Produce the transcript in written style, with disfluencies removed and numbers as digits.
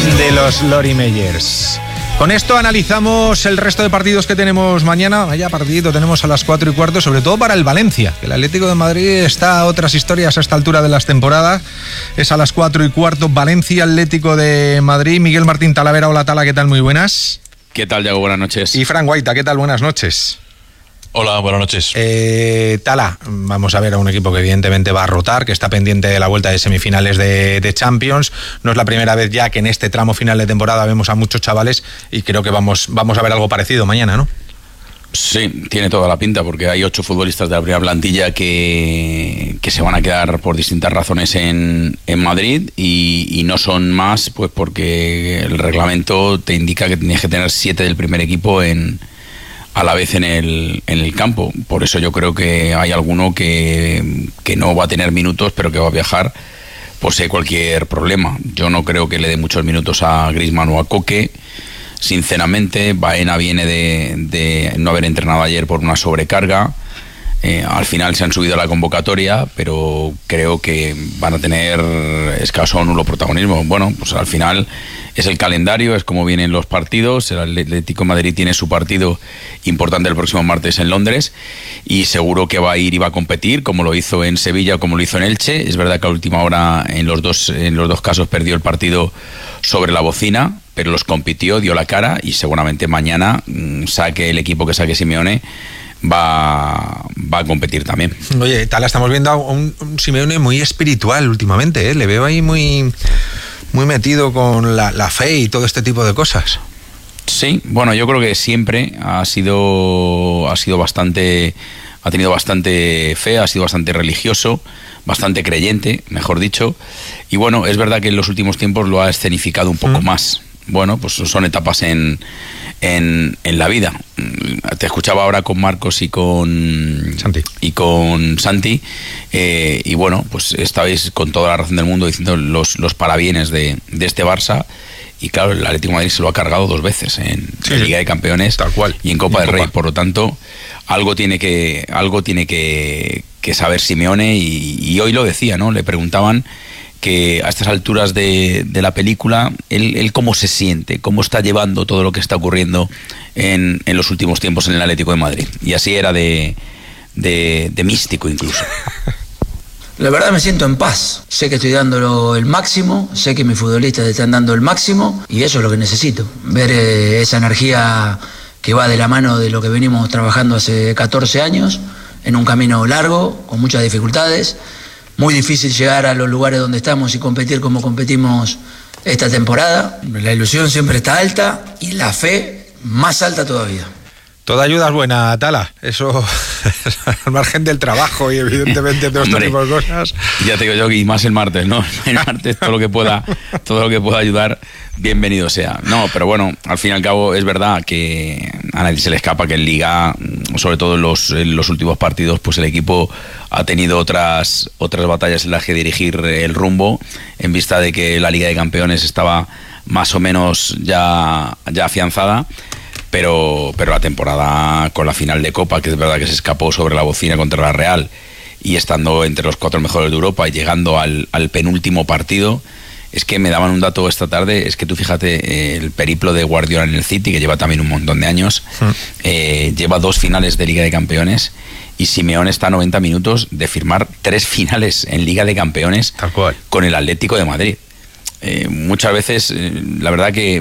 de los Lori Meyers. Con esto analizamos el resto de partidos que tenemos mañana. Vaya partidito tenemos a las 4:15, sobre todo para el Valencia, que el Atlético de Madrid está a otras historias a esta altura de las temporadas. Es a las 4:15, Valencia, Atlético de Madrid. Miguel Martín Talavera, hola Tala, ¿qué tal? Muy buenas. ¿Qué tal, Yago? Buenas noches. Y Fran Guaita, ¿qué tal? Buenas noches. Hola, buenas noches. Tala, vamos a ver a un equipo que evidentemente va a rotar, que está pendiente de la vuelta de semifinales de Champions. No es la primera vez ya que en este tramo final de temporada vemos a muchos chavales y creo que vamos a ver algo parecido mañana, ¿no? Sí, tiene toda la pinta, porque hay 8 futbolistas de la primera plantilla que se van a quedar por distintas razones en Madrid y no son más, pues porque el reglamento te indica que tienes que tener 7 del primer equipo a la vez en el campo. Por eso yo creo que hay alguno que no va a tener minutos, pero que va a viajar por si hay cualquier problema. Yo no creo que le dé muchos minutos a Griezmann o a Coque. Sinceramente, Baena viene de no haber entrenado ayer por una sobrecarga. Al final se han subido a la convocatoria, pero creo que van a tener escaso o nulo protagonismo. Bueno, pues al final es el calendario, es como vienen los partidos. El Atlético de Madrid tiene su partido importante el próximo martes en Londres y seguro que va a ir y va a competir, como lo hizo en Sevilla o como lo hizo en Elche. Es verdad que a última hora en los dos casos perdió el partido sobre la bocina, pero los compitió, dio la cara y seguramente mañana saque el equipo que saque Simeone va a competir también. Oye, Tala, estamos viendo a un Simeone muy espiritual últimamente, ¿eh? Le veo ahí muy metido con la fe y todo este tipo de cosas. Sí, bueno, yo creo que siempre ha tenido bastante fe, ha sido bastante religioso, bastante creyente, mejor dicho, y bueno, es verdad que en los últimos tiempos lo ha escenificado un poco más. Bueno, pues son etapas en la vida. Te escuchaba ahora con Marcos y con Santi y bueno, pues estabais con toda la razón del mundo diciendo los parabienes de este Barça. Y claro, el Atlético de Madrid se lo ha cargado 2 veces en Liga de Campeones, tal cual, y en Copa del Rey. Por lo tanto, algo tiene que saber Simeone y hoy lo decía, ¿no? Le preguntaban que a estas alturas de la película, él cómo se siente, cómo está llevando todo lo que está ocurriendo en los últimos tiempos en el Atlético de Madrid. Y así era de místico incluso. La verdad me siento en paz, sé que estoy dando el máximo, sé que mis futbolistas están dando el máximo y eso es lo que necesito, ver esa energía que va de la mano de lo que venimos trabajando hace 14 años, en un camino largo, con muchas dificultades, muy difícil llegar a los lugares donde estamos y competir como competimos esta temporada. La ilusión siempre está alta y la fe más alta todavía. Toda ayuda es buena, Tala, eso al margen del trabajo y evidentemente todo este tipo de cosas. Ya te digo yo, y más el martes, ¿no? El martes todo lo que pueda ayudar, bienvenido sea. No, pero bueno, al fin y al cabo es verdad que a nadie se le escapa que en Liga, sobre todo en los últimos partidos, pues el equipo ha tenido otras batallas en las que dirigir el rumbo, en vista de que la Liga de Campeones estaba más o menos ya afianzada. Pero la temporada con la final de Copa, que es verdad que se escapó sobre la bocina contra la Real, y estando entre los 4 mejores de Europa y llegando al penúltimo partido, es que me daban un dato esta tarde, es que tú fíjate, el periplo de Guardiola en el City, que lleva también un montón de años, lleva 2 finales de Liga de Campeones, y Simeone está a 90 minutos de firmar 3 finales en Liga de Campeones con el Atlético de Madrid. Muchas veces, la verdad que